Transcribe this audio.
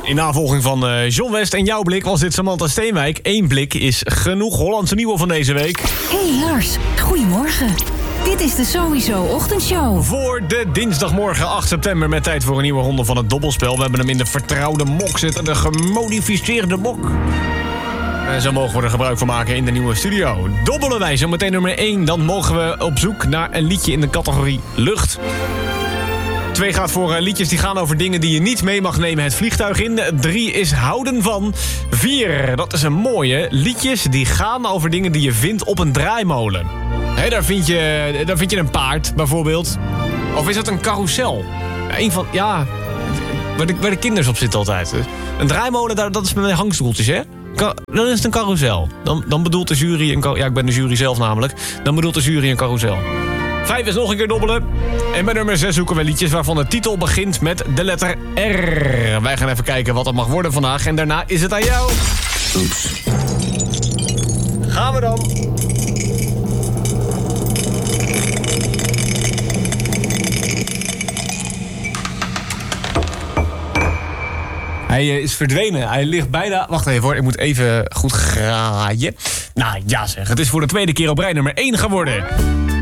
In navolging van John West en jouw blik was dit Samantha Steenwijk. 1 blik is genoeg. Hollandse nieuwe van deze week. Hey Lars, goedemorgen. Dit is de Sowieso Ochtendshow. Voor de dinsdagmorgen 8 september met tijd voor een nieuwe ronde van het dobbelspel. We hebben hem in de vertrouwde mok zitten, de gemodificeerde mok. En zo mogen we er gebruik van maken in de nieuwe studio. Dobbelen wij zo meteen nummer 1, dan mogen we op zoek naar een liedje in de categorie lucht. 2 gaat voor liedjes die gaan over dingen die je niet mee mag nemen het vliegtuig in. 3 is houden van. 4, dat is een mooie. Liedjes die gaan over dingen die je vindt op een draaimolen. Daar vind je een paard, bijvoorbeeld. Of is dat een carousel? Waar de kinders op zitten altijd. Een draaimolen, dat is met hangstoeltjes, hè? Dan is het een carousel. Dan bedoelt de jury ik ben de jury zelf namelijk. Dan bedoelt de jury een carousel. 5 is nog een keer dobbelen. En bij nummer 6 zoeken we liedjes waarvan de titel begint met de letter R. Wij gaan even kijken wat het mag worden vandaag. En daarna is het aan jou. Oeps. Gaan we dan. Hij is verdwenen. Hij ligt bijna... Wacht even hoor, ik moet even goed graaien. Nou ja zeg, het is voor de tweede keer op rij nummer 1 geworden.